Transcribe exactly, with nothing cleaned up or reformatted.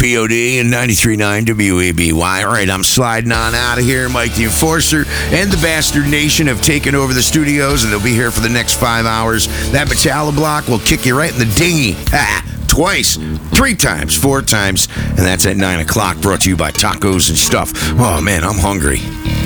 P O D and ninety-three point nine W A B Y. All right, I'm sliding on out of here. Mike the Enforcer and the Bastard Nation have taken over the studios, and they'll be here for the next five hours. That Metallo block will kick you right in the dinghy. Ha! Twice, three times, four times, and that's at nine o'clock, brought to you by Tacos and Stuff. Oh, man, I'm hungry.